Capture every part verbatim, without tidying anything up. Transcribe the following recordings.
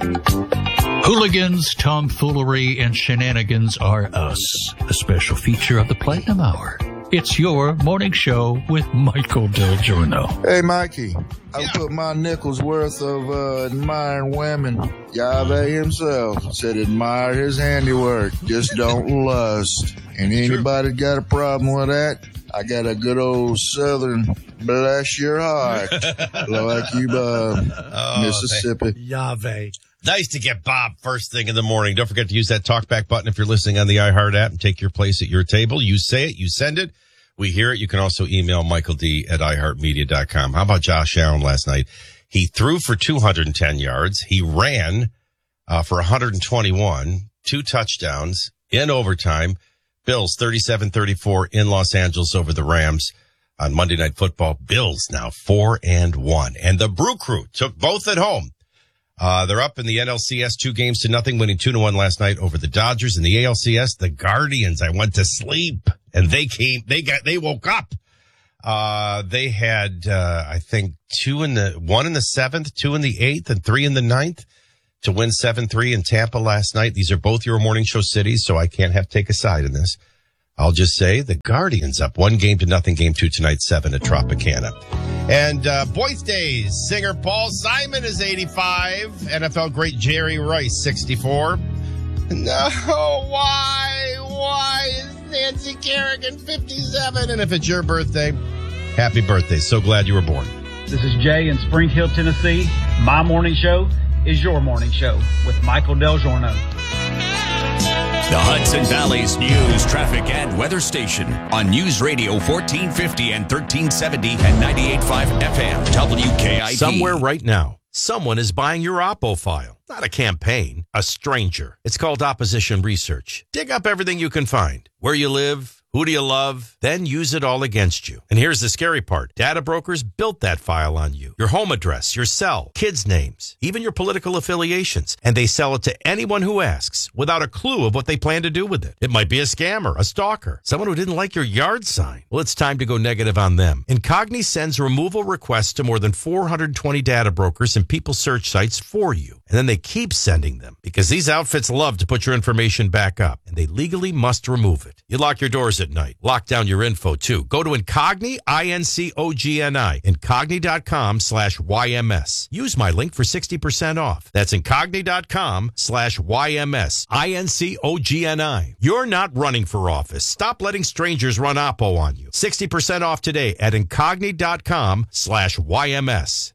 Hooligans, tomfoolery, and shenanigans are us. A special feature of the Platinum Hour. It's your morning show with Michael Del Giorno. Hey, Mikey. I Yeah. put my nickel's worth of uh, admiring women. Yahweh himself said admire his handiwork. Just don't lust. And anybody got a problem with that? I got a good old southern bless your heart. Like you, uh, Oh, Mississippi. Yahweh. Nice to get Bob first thing in the morning. Don't forget to use that talkback button if you're listening on the iHeart app and take your place at your table. You say it, you send it, we hear it. You can also email Michael D at i heart media dot com. How about Josh Allen last night? He threw for two hundred ten yards. He ran uh, for one hundred twenty-one, two touchdowns in overtime. Bills thirty-seven thirty-four in Los Angeles over the Rams on Monday Night Football. Bills now four and one. And the Brew Crew took both at home. Uh, they're up in the N L C S two games to nothing, winning two to one last night over the Dodgers. In the A L C S, the Guardians, I went to sleep and they came, they got, they woke up. Uh, they had, uh, I think two in the, one in the seventh, two in the eighth, and three in the ninth to win seven three in Tampa last night. These are both your morning show cities, so I can't have to take a side in this. I'll just say the Guardians up one game to nothing, game two tonight, seven at Tropicana. And, uh, birthdays, singer Paul Simon is eighty-five. N F L great Jerry Rice, sixty-four. No, why, why is Nancy Kerrigan fifty-seven? And if it's your birthday, happy birthday. So glad you were born. This is Jay in Spring Hill, Tennessee. My morning show is your morning show with Michael Del Giorno. The Hudson Valley's news, traffic, and weather station on News Radio fourteen fifty and thirteen seventy and ninety-eight point five F M W K I T. Somewhere right now, someone is buying your Oppo file. Not a campaign, a stranger. It's called opposition research. Dig up everything you can find. Where you live, who do you love, then use it all against you. And here's the scary part. Data brokers built that file on you. Your home address, your cell, kids' names, even your political affiliations. And they sell it to anyone who asks without a clue of what they plan to do with it. It might be a scammer, a stalker, someone who didn't like your yard sign. Well, it's time to go negative on them. Incogni sends removal requests to more than four hundred twenty data brokers and people search sites for you. And then they keep sending them because these outfits love to put your information back up and they legally must remove it. You lock your doors at night. Lock down your info too. Go to Incogni, I N C O G N I, incogni.com slash YMS. Use my link for sixty percent off. That's incogni.com slash YMS. I N C O G N I. You're not running for office. Stop letting strangers run Oppo on you. sixty percent off today at incogni.com slash YMS.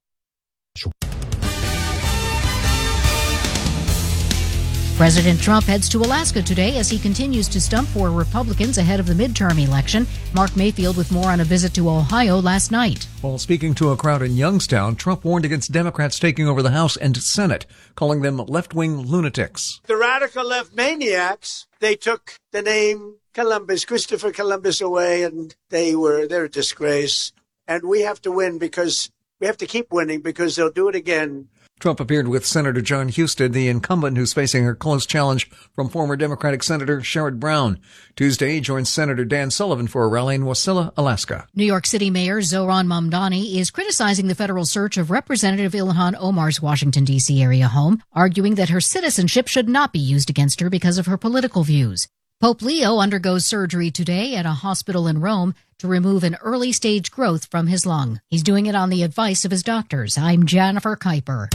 President Trump heads to Alaska today as he continues to stump for Republicans ahead of the midterm election. Mark Mayfield with more on a visit to Ohio last night. While speaking to a crowd in Youngstown, Trump warned against Democrats taking over the House and Senate, calling them left-wing lunatics. The radical left maniacs, they took the name Columbus, Christopher Columbus away, and they were, they're a disgrace. And we have to win because we have to keep winning because they'll do it again. Trump appeared with Senator John Husted, the incumbent who's facing a close challenge from former Democratic Senator Sherrod Brown. Tuesday, he joined Senator Dan Sullivan for a rally in Wasilla, Alaska. New York City Mayor Zohran Mamdani is criticizing the federal search of Representative Ilhan Omar's Washington, D C area home, arguing that her citizenship should not be used against her because of her political views. Pope Leo undergoes surgery today at a hospital in Rome to remove an early-stage growth from his lung. He's doing it on the advice of his doctors. I'm Jennifer Kuiper.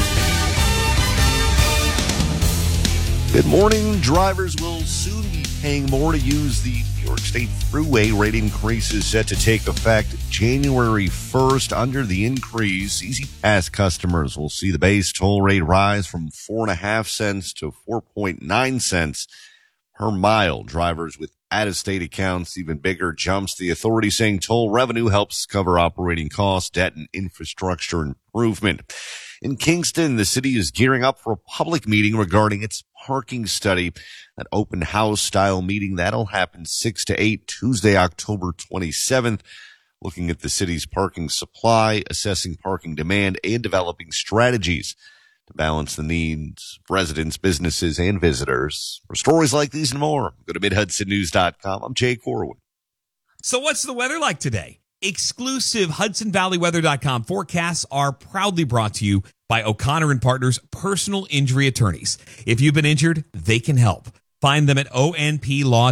Good morning. Drivers will soon be paying more to use the New York State Thruway. Rate increase is set to take effect January first. Under the increase, Easy Pass customers will see the base toll rate rise from four point five cents to four point nine cents per mile. Drivers with out-of-state accounts, even bigger jumps. The authority saying toll revenue helps cover operating costs, debt, and infrastructure improvement. In Kingston, the city is gearing up for a public meeting regarding its parking study. That open house style meeting, that'll happen six to eight Tuesday, October twenty-seventh. Looking at the city's parking supply, assessing parking demand, and developing strategies to balance the needs of residents, businesses, and visitors. For stories like these and more, go to mid hudson news dot com. I'm Jay Corwin. So what's the weather like today? Exclusive Hudson Valley Weather dot com forecasts are proudly brought to you by O'Connor and Partners Personal Injury Attorneys. If you've been injured, they can help. Find them at O N P law